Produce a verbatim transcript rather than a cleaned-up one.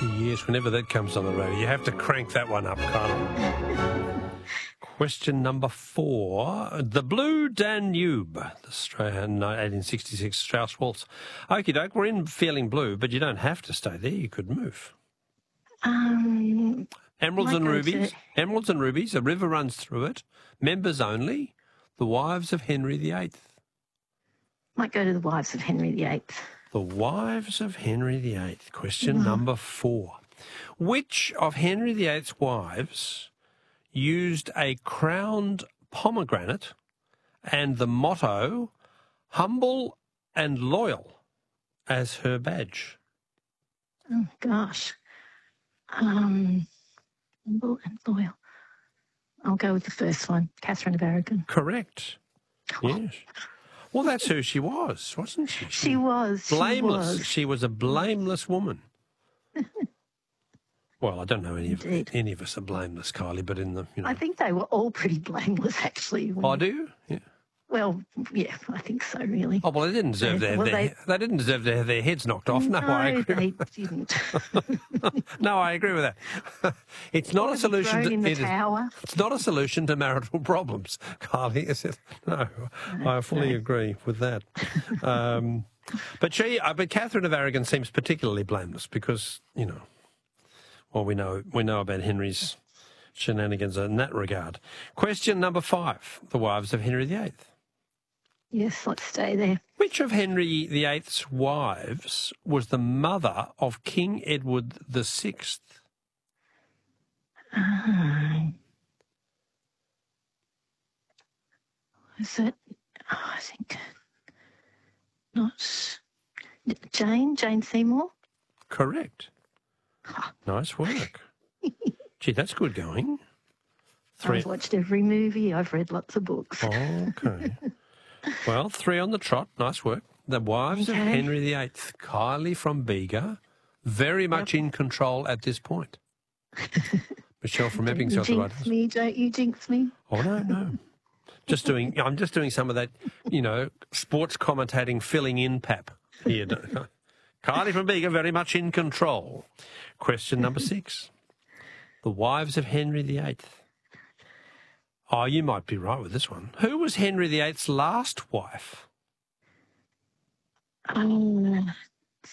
Yes, whenever that comes on the radio, you have to crank that one up, Carla. Question number four. The Blue Danube, the Australian eighteen sixty-six Strauss Waltz. Okie doke, we're in feeling blue, but you don't have to stay there. You could move. Um, Emeralds might and go rubies. to- Emeralds and rubies. A river runs through it. Members only. The Wives of Henry the Eighth. Might go to the Wives of Henry the Eighth. The Wives of Henry the Eighth. Question Mm. number four. Which of Henry the Eighth's wives used a crowned pomegranate and the motto "Humble and Loyal" as her badge? Oh, gosh. Um, humble and loyal. I'll go with the first one, Catherine of Aragon. Correct. Yes. Well, that's who she was, wasn't she? She was. She blameless. was. She was a blameless woman. Well, I don't know any of Indeed. any of us are blameless, Kylie, but in the you know. I think they were all pretty blameless, actually. when- Oh, do you? Yeah. Well, yeah, I think so, really. Oh well, they didn't deserve Yeah, their, well, their they- they, didn't deserve to have their heads knocked off. No, I agree. they with- didn't. No, I agree with that. It's not a Or solution. thrown To, in the it is- tower. it's not a solution to marital problems, Carly. Is it? No, I fully agree with that. Um, but she, uh, but Catherine of Aragon seems particularly blameless because you know, well, we know we know about Henry's shenanigans in that regard. Question number five: the Wives of Henry the Eighth. Yes, let's stay there. Which of Henry the Eighth's wives was the mother of King Edward the Sixth? Um, is it? Oh, I think not Jane. Jane Seymour. Correct. Nice work. Gee, that's good going. Three. I've watched every movie. I've read lots of books. Okay. Well, three on the trot. Nice work. The Wives of Okay. Henry the Eighth. Kylie from Bega, very much in control at this point. Michelle from Epping, Don't South you White jinx House. me, don't you jinx me? Oh no, no. Just doing. I'm just doing some of that, you know, sports commentating, filling in pap here. Kylie from Bega, very much in control. Question number six. The Wives of Henry the Eighth. Oh, you might be right with this one. Who was Henry the Eighth's last wife? Oh,